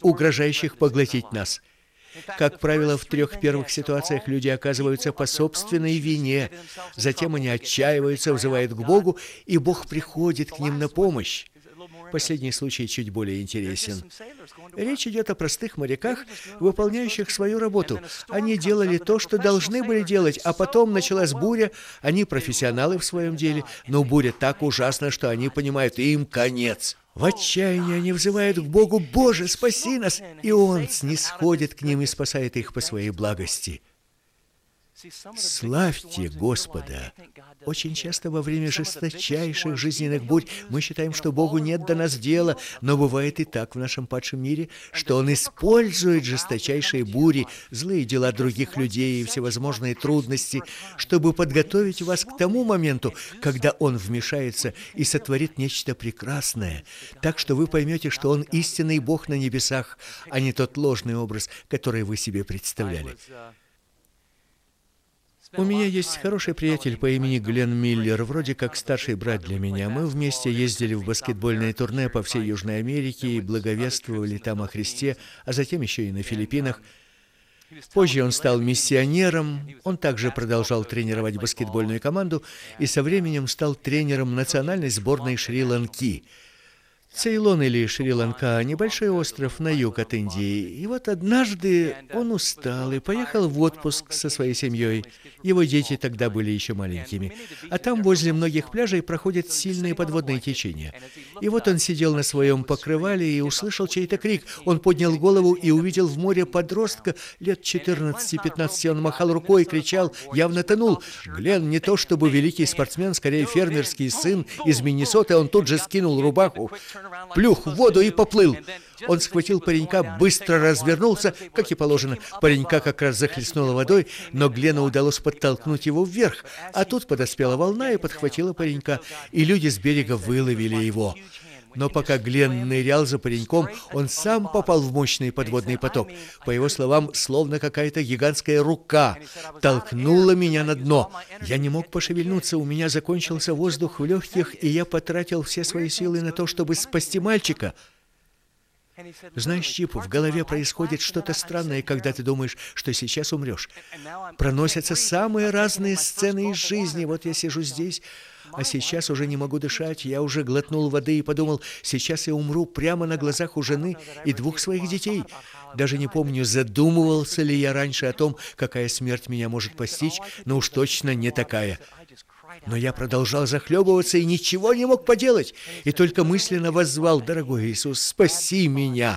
угрожающих поглотить нас. Как правило, в 3 первых ситуациях люди оказываются по собственной вине. Затем они отчаиваются, взывают к Богу, и Бог приходит к ним на помощь. Последний случай чуть более интересен. Речь идет о простых моряках, выполняющих свою работу. Они делали то, что должны были делать, а потом началась буря. Они профессионалы в своем деле, но буря так ужасна, что они понимают, им конец. В отчаянии они взывают к Богу: «Боже, спаси нас!» И Он снисходит к ним и спасает их по своей благости. Славьте Господа! Очень часто во время жесточайших жизненных бурь мы считаем, что Богу нет до нас дела, но бывает и так в нашем падшем мире, что Он использует жесточайшие бури, злые дела других людей и всевозможные трудности, чтобы подготовить вас к тому моменту, когда Он вмешается и сотворит нечто прекрасное, так что вы поймете, что Он истинный Бог на небесах, а не тот ложный образ, который вы себе представляли. У меня есть хороший приятель по имени Глен Миллер, вроде как старший брат для меня. Мы вместе ездили в баскетбольное турне по всей Южной Америке и благовествовали там о Христе, а затем еще и на Филиппинах. Позже он стал миссионером, он также продолжал тренировать баскетбольную команду и со временем стал тренером национальной сборной Шри-Ланки. Цейлон или Шри-Ланка – небольшой остров на юг от Индии. И вот однажды он устал и поехал в отпуск со своей семьей. Его дети тогда были еще маленькими. А там возле многих пляжей проходят сильные подводные течения. И вот он сидел на своем покрывале и услышал чей-то крик. Он поднял голову и увидел в море подростка лет 14-15. Он махал рукой и кричал, явно тонул. Глен не то чтобы великий спортсмен, скорее фермерский сын из Миннесоты. Он тут же скинул рубаху, плюх в воду и поплыл. Он схватил паренька, быстро развернулся, как и положено. Паренька как раз захлестнуло водой, но Глену удалось подтолкнуть его вверх. А тут подоспела волна и подхватила паренька, и люди с берега выловили его. Но пока Глен нырял за пареньком, он сам попал в мощный подводный поток. По его словам, словно какая-то гигантская рука толкнула меня на дно. Я не мог пошевельнуться, у меня закончился воздух в легких, и я потратил все свои силы на то, чтобы спасти мальчика. Знаешь, Чип, в голове происходит что-то странное, когда ты думаешь, что сейчас умрешь. Проносятся самые разные сцены из жизни. Вот я сижу здесь, а сейчас уже не могу дышать. Я уже глотнул воды и подумал, сейчас я умру прямо на глазах у жены и 2 своих детей. Даже не помню, задумывался ли я раньше о том, какая смерть меня может постичь, но уж точно не такая. Но я продолжал захлебываться и ничего не мог поделать, и только мысленно воззвал: «Дорогой Иисус, спаси меня!»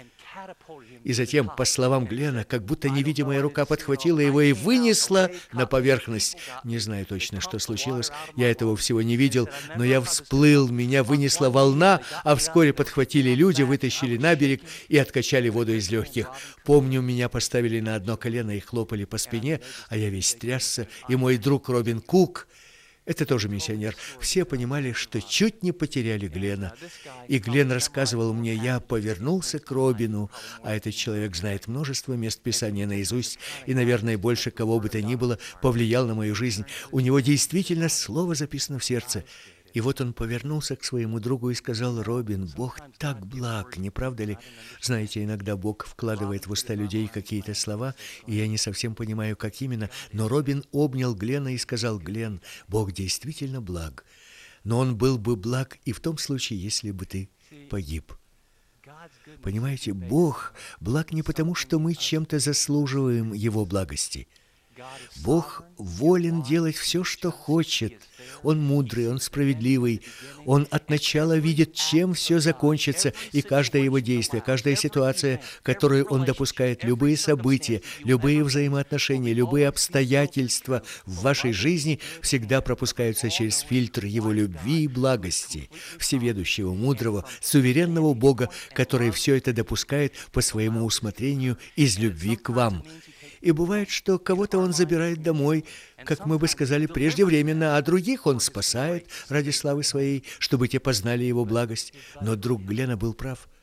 И затем, по словам Глена, как будто невидимая рука подхватила его и вынесла на поверхность. Не знаю точно, что случилось, я этого всего не видел, но я всплыл, меня вынесла волна, а вскоре подхватили люди, вытащили на берег и откачали воду из легких. Помню, меня поставили на одно колено и хлопали по спине, а я весь трясся, и мой друг Робин Кук, это тоже миссионер, все понимали, что чуть не потеряли Глена. И Глен рассказывал мне, я повернулся к Робину, а этот человек знает множество мест Писания наизусть, и, наверное, больше кого бы то ни было повлиял на мою жизнь. У него действительно слово записано в сердце. И вот он повернулся к своему другу и сказал: «Робин, Бог так благ, не правда ли? Знаете, иногда Бог вкладывает в уста людей какие-то слова, и я не совсем понимаю, как именно, но Робин обнял Глена и сказал: Глен, Бог действительно благ, но Он был бы благ и в том случае, если бы ты погиб». Понимаете, Бог благ не потому, что мы чем-то заслуживаем Его благости. Бог волен делать все, что хочет. Он мудрый, Он справедливый. Он от начала видит, чем все закончится, и каждое Его действие, каждая ситуация, которую Он допускает, любые события, любые взаимоотношения, любые обстоятельства в вашей жизни всегда пропускаются через фильтр Его любви и благости, всеведущего, мудрого, суверенного Бога, который все это допускает по своему усмотрению из любви к вам. И бывает, что кого-то Он забирает домой, как мы бы сказали, преждевременно, а других Он спасает ради славы Своей, чтобы те познали Его благость. Но друг Глена был прав.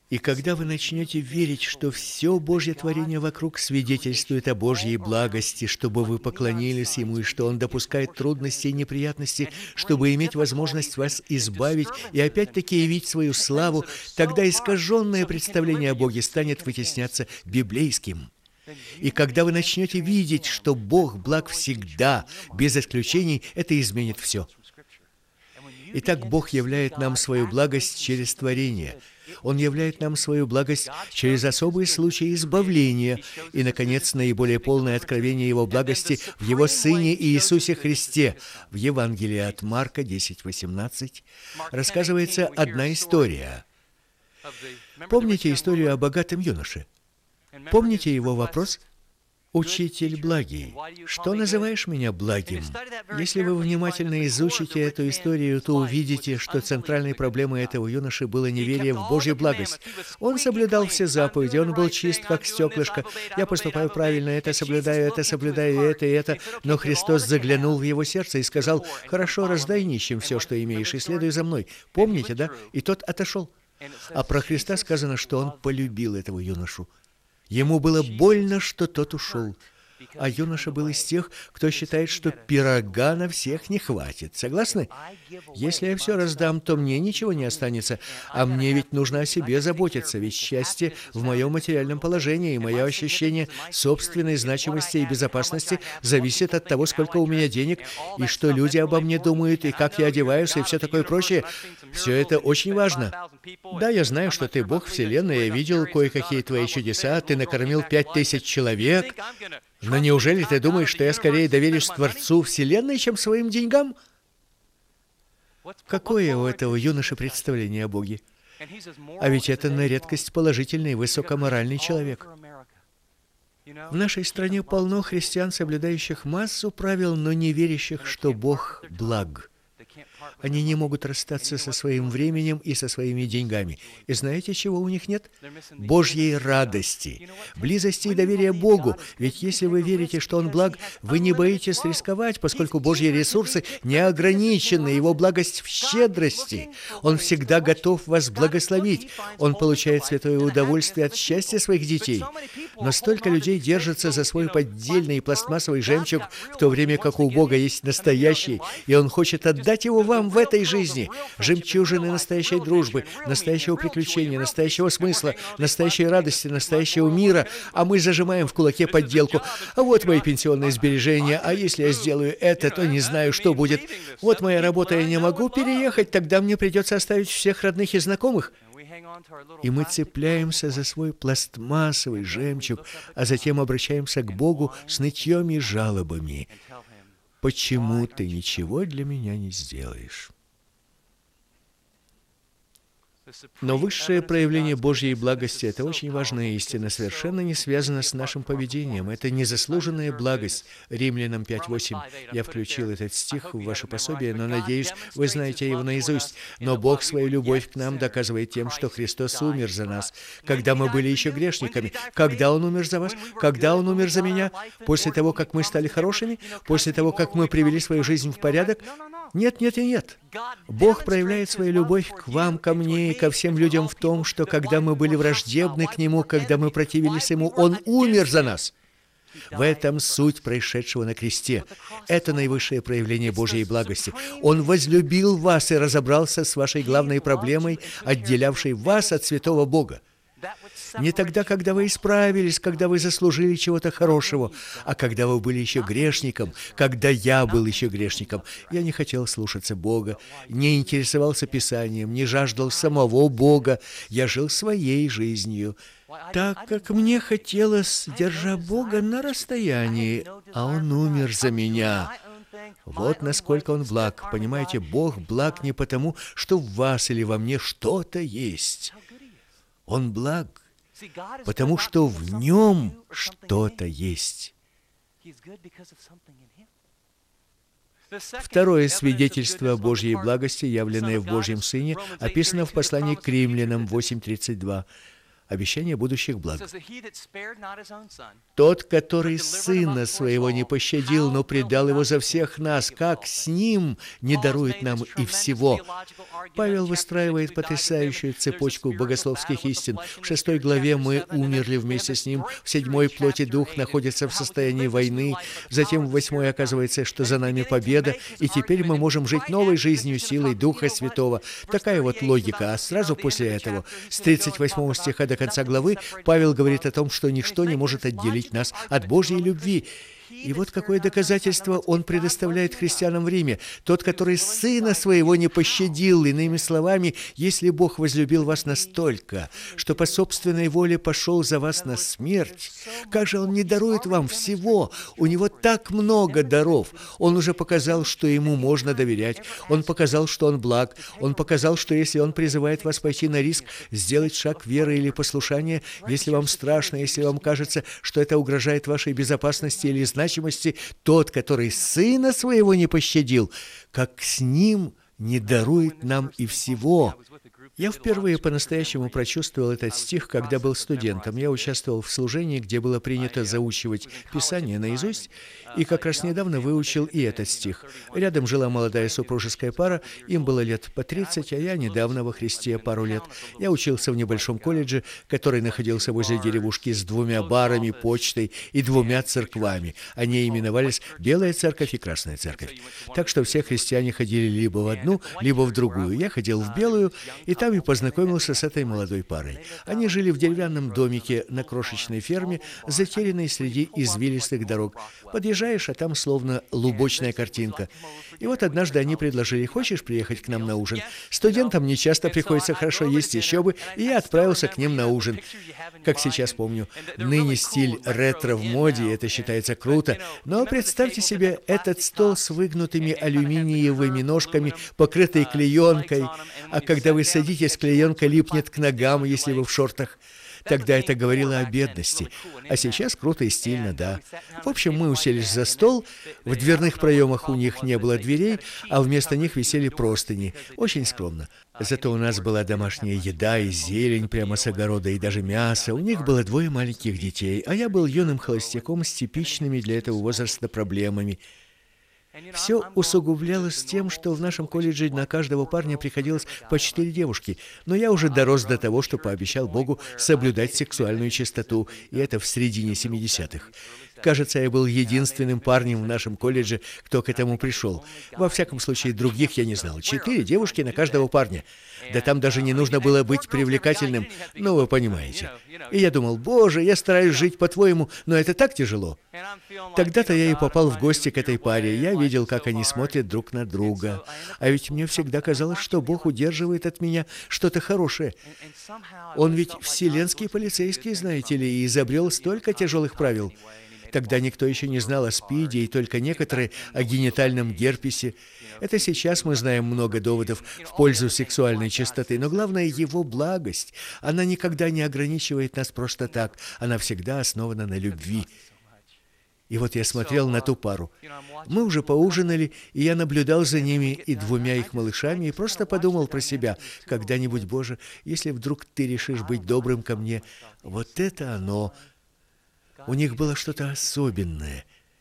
И когда вы начнете верить, что все Божье творение вокруг свидетельствует о Божьей благости, чтобы вы поклонились Ему, и что Он допускает трудности и неприятности, чтобы иметь возможность вас избавить и опять-таки явить свою славу, тогда искаженное представление о Боге станет вытесняться библейским. И когда вы начнете видеть, что Бог благ всегда, без исключений, это изменит все. Итак, Бог являет нам свою благость через творение. Он являет нам свою благость через особые случаи избавления и, наконец, наиболее полное откровение Его благости в Его Сыне Иисусе Христе. В Евангелии от Марка 10:18 рассказывается одна история. Помните историю о богатом юноше? Помните его вопрос? «Учитель благий, что называешь меня благим?» Если вы внимательно изучите эту историю, то увидите, что центральной проблемой этого юноши было неверие в Божью благость. Он соблюдал все заповеди, он был чист, как стеклышко. «Я поступаю правильно, это соблюдаю, это и это». Но Христос заглянул в его сердце и сказал: «Хорошо, раздай нищим все, что имеешь, и следуй за мной». Помните, да? И тот отошел. А про Христа сказано, что он полюбил этого юношу. Ему было больно, что тот ушел. А юноша был из тех, кто считает, что пирога на всех не хватит. Согласны? Если я все раздам, то мне ничего не останется. А мне ведь нужно о себе заботиться, ведь счастье в моем материальном положении, и мое ощущение собственной значимости и безопасности зависит от того, сколько у меня денег, и что люди обо мне думают, и как я одеваюсь, и все такое прочее. Все это очень важно. Да, я знаю, что ты Бог Вселенной, я видел кое-какие твои чудеса, ты накормил 5000 человек. Но неужели ты думаешь, что я скорее доверюсь Творцу Вселенной, чем своим деньгам? Какое у этого юноши представление о Боге? А ведь это на редкость положительный, высокоморальный человек. В нашей стране полно христиан, соблюдающих массу правил, но не верящих, что Бог благ. Они не могут расстаться со своим временем и со своими деньгами. И знаете, чего у них нет? Божьей радости, близости и доверия Богу. Ведь если вы верите, что Он благ, вы не боитесь рисковать, поскольку Божьи ресурсы не ограничены, Его благость в щедрости. Он всегда готов вас благословить. Он получает святое удовольствие от счастья своих детей. Но столько людей держатся за свой поддельный пластмассовый жемчуг, в то время как у Бога есть настоящий, и Он хочет отдать его вам в этой жизни. Жемчужины настоящей дружбы, настоящего приключения, настоящего смысла, настоящей радости, настоящего мира, а мы зажимаем в кулаке подделку. А вот мои пенсионные сбережения, а если я сделаю это, то не знаю, что будет. Вот моя работа, я не могу переехать, тогда мне придется оставить всех родных и знакомых. И мы цепляемся за свой пластмассовый жемчуг, а затем обращаемся к Богу с нытьем и жалобами. «Почему ты ничего для меня не сделаешь?» Но высшее проявление Божьей благости – это очень важная истина, совершенно не связана с нашим поведением. Это незаслуженная благость. Римлянам 5:8. Я включил этот стих в ваше пособие, но, надеюсь, вы знаете его наизусть. «Но Бог свою любовь к нам доказывает тем, что Христос умер за нас, когда мы были еще грешниками». Когда Он умер за вас? Когда Он умер за меня? После того, как мы стали хорошими? После того, как мы привели свою жизнь в порядок? Нет, нет и нет. Бог проявляет свою любовь к вам, ко мне и ко всем людям в том, что когда мы были враждебны к Нему, когда мы противились Ему, Он умер за нас. В этом суть происшедшего на кресте. Это наивысшее проявление Божьей благости. Он возлюбил вас и разобрался с вашей главной проблемой, отделявшей вас от святого Бога. Не тогда, когда вы исправились, когда вы заслужили чего-то хорошего, а когда вы были еще грешником, когда я был еще грешником. Я не хотел слушаться Бога, не интересовался Писанием, не жаждал самого Бога. Я жил своей жизнью, так как мне хотелось, держа Бога на расстоянии, а Он умер за меня. Вот насколько Он благ. Понимаете, Бог благ не потому, что в вас или во мне что-то есть. Он благ, потому что в Нем что-то есть. Второе свидетельство Божьей благости, явленное в Божьем Сыне, описано в послании к Римлянам 8:32. обещание будущих благ. Тот, который Сына Своего не пощадил, но предал Его за всех нас, как с Ним не дарует нам и всего? Павел выстраивает потрясающую цепочку богословских истин. В 6 главе мы умерли вместе с Ним, в 7 плоть и дух находятся в состоянии войны, затем в 8 оказывается, что за нами победа, и теперь мы можем жить новой жизнью силой Духа Святого. Такая вот логика. А сразу после этого, с 38 стиха до конца главы, Павел говорит о том, что ничто не может отделить нас от Божьей любви. И вот какое доказательство он предоставляет христианам в Риме. Тот, который Сына Своего не пощадил. Иными словами, если Бог возлюбил вас настолько, что по собственной воле пошел за вас на смерть, как же Он не дарует вам всего? У Него так много даров. Он уже показал, что Ему можно доверять. Он показал, что Он благ. Он показал, что если Он призывает вас пойти на риск, сделать шаг веры или послушания, если вам страшно, если вам кажется, что это угрожает вашей безопасности или значимости, тот, который Сына Своего не пощадил, как с Ним не дарует нам и всего. Я впервые по-настоящему прочувствовал этот стих, когда был студентом. Я участвовал в служении, где было принято заучивать Писание наизусть, и как раз недавно выучил и этот стих. Рядом жила молодая супружеская пара, им было лет по 30, а я недавно во Христе пару лет. Я учился в небольшом колледже, который находился возле деревушки с 2 барами, почтой и 2 церквами. Они именовались Белая церковь и Красная церковь. Так что все христиане ходили либо в одну, либо в другую. Я ходил в Белую, и там и познакомился с этой молодой парой. Они жили в деревянном домике на крошечной ферме, затерянной среди извилистых дорог. Подъезжаешь, а там словно лубочная картинка. И вот однажды они предложили: хочешь приехать к нам на ужин? Студентам не часто приходится хорошо есть, еще бы, и я отправился к ним на ужин. Как сейчас помню, ныне стиль ретро в моде, это считается круто, но представьте себе этот стол с выгнутыми алюминиевыми ножками, покрытый клеенкой, а когда вы садитесь, клеенка липнет к ногам, если вы в шортах. Тогда это говорило о бедности. А сейчас круто и стильно, да. В общем, мы уселись за стол, в дверных проемах у них не было дверей, а вместо них висели простыни. Очень скромно. Зато у нас была домашняя еда и зелень прямо с огорода, и даже мясо. У них было 2 маленьких детей, а я был юным холостяком с типичными для этого возраста проблемами. Все усугублялось тем, что в нашем колледже на каждого парня приходилось по 4 девушки, но я уже дорос до того, что пообещал Богу соблюдать сексуальную чистоту, и это в середине 70-х. Кажется, я был единственным парнем в нашем колледже, кто к этому пришел. Во всяком случае, других я не знал. 4 девушки на каждого парня. Да там даже не нужно было быть привлекательным, ну, вы понимаете. И я думал: Боже, я стараюсь жить по-твоему, но это так тяжело. Тогда-то я и попал в гости к этой паре. Я видел, как они смотрят друг на друга. А ведь мне всегда казалось, что Бог удерживает от меня что-то хорошее. Он ведь вселенский полицейский, знаете ли, и изобрел столько тяжелых правил. Тогда никто еще не знал о СПИДе, и только некоторые о генитальном герпесе. Это сейчас мы знаем много доводов в пользу сексуальной чистоты, но главное — Его благость. Она никогда не ограничивает нас просто так, она всегда основана на любви. И вот я смотрел на ту пару. Мы уже поужинали, и я наблюдал за ними и 2 их малышами, и просто подумал про себя: когда-нибудь, Боже, если вдруг Ты решишь быть добрым ко мне, вот это оно. У них было что-то особенное.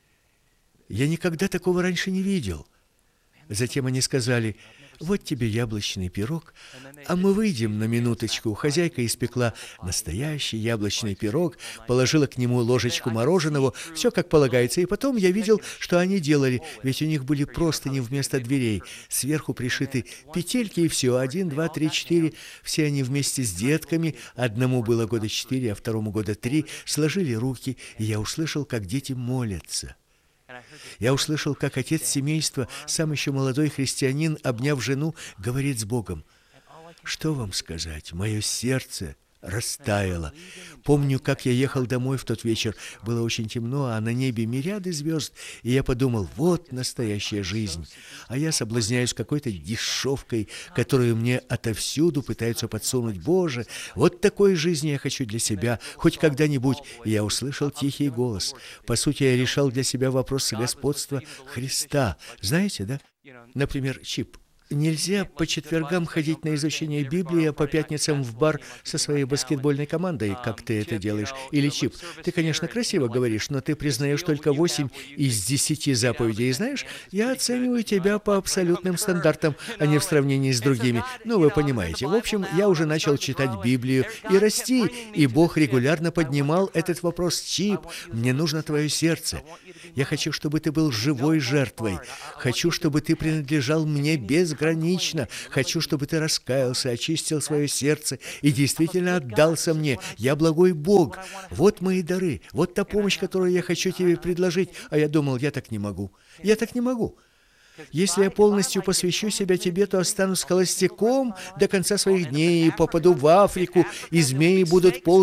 Я никогда такого раньше не видел. Затем они сказали: вот тебе яблочный пирог, а мы выйдем на минуточку. Хозяйка испекла настоящий яблочный пирог, положила к нему ложечку мороженого, все как полагается, и потом я видел, что они делали, ведь у них были простыни вместо дверей, сверху пришиты петельки, и все, 1, 2, 3, 4, все они вместе с детками, одному было года 4, а второму года 3, сложили руки, и я услышал, как дети молятся. Я услышал, как отец семейства, сам еще молодой христианин, обняв жену, говорит с Богом: «Что вам сказать? Мое сердце растаяло. Помню, как я ехал домой в тот вечер. Было очень темно, а на небе мириады звезд. И я подумал: вот настоящая жизнь. А я соблазняюсь какой-то дешевкой, которую мне отовсюду пытаются подсунуть. Боже, вот такой жизни я хочу для себя, хоть когда-нибудь». И я услышал тихий голос. По сути, я решал для себя вопрос господства Христа. Знаете, да? Например, Чип. Нельзя по четвергам ходить на изучение Библии, а по пятницам в бар со своей баскетбольной командой, как ты это делаешь. Или, Чип, ты, конечно, красиво говоришь, но ты признаешь только 8 из 10 заповедей. И знаешь, я оцениваю тебя по абсолютным стандартам, а не в сравнении с другими. Ну, вы понимаете. В общем, я уже начал читать Библию и расти, и Бог регулярно поднимал этот вопрос. Чип, мне нужно твое сердце. Я хочу, чтобы ты был живой жертвой. Хочу, чтобы ты принадлежал мне безгранично. Хочу, чтобы ты раскаялся, очистил свое сердце и действительно отдался мне. Я благой Бог. Вот мои дары. Вот та помощь, которую я хочу тебе предложить. А я думал, я так не могу. Я так не могу. Если я полностью посвящу себя тебе, то останусь холостяком до конца своих дней и попаду в Африку, и змеи будут